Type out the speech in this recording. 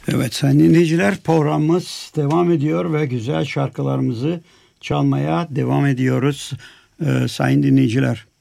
Evet sayın dinleyiciler, programımız devam ediyor ve güzel şarkılarımızı çalmaya devam ediyoruz sayın dinleyiciler.